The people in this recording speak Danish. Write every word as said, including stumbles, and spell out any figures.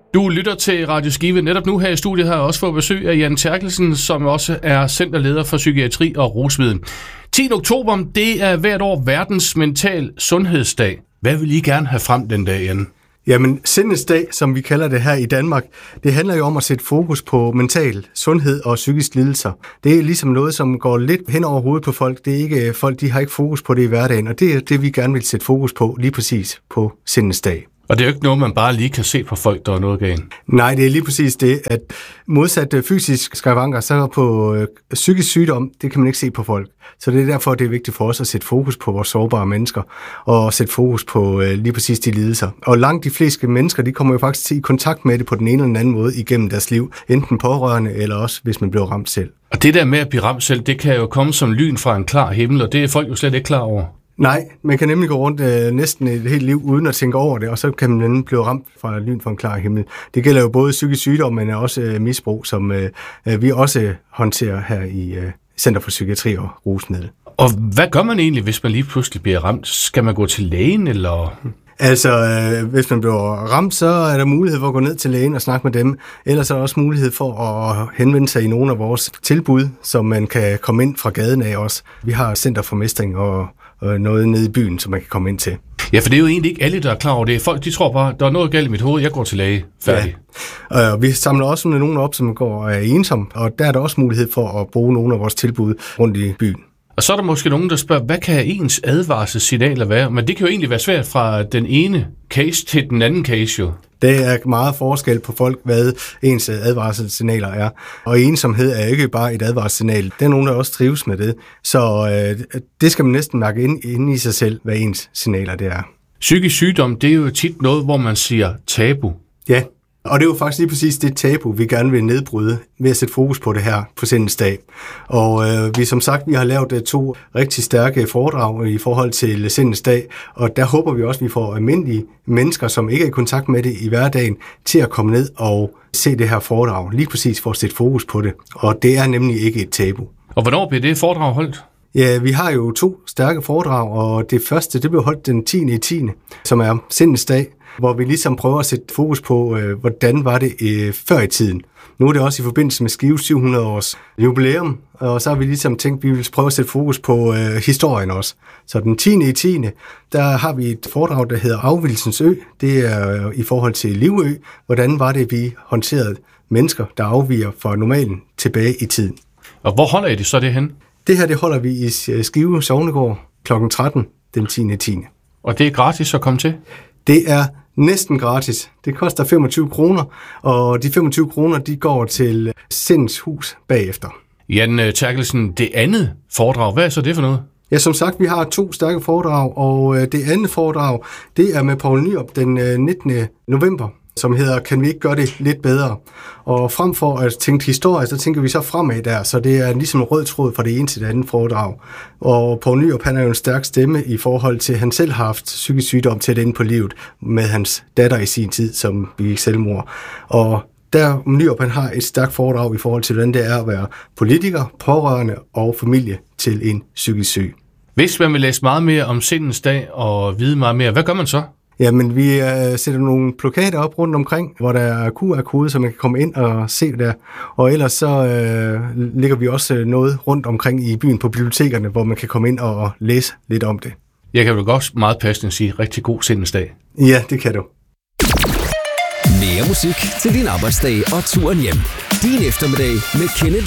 Du lytter til Radio Skive. Netop nu her i studiet har jeg også fået besøg af Jan Terkelsen, som også er centerleder for psykiatri og rusmiddelviden. tiende oktober, det er hvert år verdens mental sundhedsdag. Hvad vil I gerne have frem den dag, Jan? Jamen, Sindets Dag, som vi kalder det her i Danmark, det handler jo om at sætte fokus på mental sundhed og psykisk lidelser. Det er ligesom noget, som går lidt hen over hovedet på folk. Det er ikke, folk de har ikke fokus på det i hverdagen, og det er det, vi gerne vil sætte fokus på lige præcis på Sindets Dag. Og det er jo ikke noget, man bare lige kan se på folk, der er noget galt. Nej, det er lige præcis det, at modsat fysisk skavanker, så på øh, psykisk sygdom, det kan man ikke se på folk. Så det er derfor, det er vigtigt for os at sætte fokus på vores sårbare mennesker, og sætte fokus på øh, lige præcis de lidelser. Og langt de fleste mennesker, de kommer jo faktisk til i kontakt med det på den ene eller den anden måde igennem deres liv, enten pårørende, eller også hvis man bliver ramt selv. Og det der med at blive ramt selv, det kan jo komme som lyn fra en klar himmel, og det er folk jo slet ikke klar over. Nej, man kan nemlig gå rundt øh, næsten et helt liv uden at tænke over det, og så kan man blive ramt fra lyn fra en klar himmel. Det gælder jo både psykisk sygdom, men også øh, misbrug, som øh, vi også håndterer her i øh, Center for Psykiatri og Rusmiddel. Og hvad gør man egentlig, hvis man lige pludselig bliver ramt? Skal man gå til lægen, eller... Altså, øh, hvis man bliver ramt, så er der mulighed for at gå ned til lægen og snakke med dem. Ellers er der også mulighed for at henvende sig i nogle af vores tilbud, som man kan komme ind fra gaden af også. Vi har Center for Mestring og, og noget nede i byen, som man kan komme ind til. Ja, for det er jo egentlig ikke alle, der er klar over det. Folk, de tror bare, der er noget galt i mit hoved, jeg går til læge. Færdig. Ja. Og vi samler også nogen op, som går og er ensomme, og der er der også mulighed for at bruge nogle af vores tilbud rundt i byen. Og så er der måske nogen, der spørger, hvad kan ens advarselssignaler være? Men det kan jo egentlig være svært fra den ene case til den anden case jo. Det er meget forskel på folk, hvad ens advarselssignaler er. Og ensomhed er ikke bare et advarselssignal. Der er nogen, der også trives med det. Så øh, det skal man næsten mærke ind, ind i sig selv, hvad ens signaler det er. Psykisk sygdom, det er jo tit noget, hvor man siger tabu. Ja. Og det er jo faktisk lige præcis det tabu, vi gerne vil nedbryde ved at sætte fokus på det her på Sindets Dag. Og øh, vi som sagt, vi har lavet uh, to rigtig stærke foredrag i forhold til Sindets Dag, og der håber vi også, at vi får almindelige mennesker, som ikke er i kontakt med det i hverdagen, til at komme ned og se det her foredrag, lige præcis for at sætte fokus på det. Og det er nemlig ikke et tabu. Og hvornår bliver det foredrag holdt? Ja, vi har jo to stærke foredrag, og det første, det blev holdt den tiende i tiende, som er Sindets Dag, hvor vi ligesom prøver at sætte fokus på, øh, hvordan var det øh, før i tiden. Nu er det også i forbindelse med Skive syv hundrede års jubilæum, og så har vi ligesom tænkt, at vi vil prøve at sætte fokus på øh, historien også. Så den tiende i tiende, der har vi et foredrag, der hedder Afvigelsens Ø. Det er øh, i forhold til Livø. Hvordan var det, vi håndterede mennesker, der afviger fra normalen tilbage i tiden. Og hvor holder I det så det hen? Det her, det holder vi i Skive Sognegård klokken tretten den tiende i tiende. Og det er gratis at komme til? Det er næsten gratis. Det koster femogtyve kroner, og de femogtyve kroner, de går til Sindets Hus bagefter. Jan Terkelsen, det andet foredrag, hvad er så det for noget? Ja, som sagt, vi har to stærke foredrag, og det andet foredrag, det er med Poul Nyrup den nittende november, som hedder, kan vi ikke gøre det lidt bedre? Og frem for at tænke historie, så tænker vi så fremad der, så det er ligesom en rød tråd fra det ene til det andet foredrag. Og Poul Nyrup, han er jo en stærk stemme i forhold til, at han selv har haft psykisk sygdom tæt inde på livet med hans datter i sin tid, som begik selvmord. Og der Nyrup, han har et stærkt foredrag i forhold til, hvordan det er at være politiker, pårørende og familie til en psykisk syg. Hvis man vil læse meget mere om Sindens Dag og vide meget mere, hvad gør man så? Jamen, vi uh, sætter nogle plakater op rundt omkring, hvor der er Q R-kode, så man kan komme ind og se der. Og ellers så uh, lægger vi også noget rundt omkring i byen på bibliotekerne, hvor man kan komme ind og læse lidt om det. Jeg kan vel godt meget passende sige rigtig god Sindens Dag. Ja, det kan du. Mere musik til din arbejdsdag og turen hjem. Din eftermiddag med Kenneth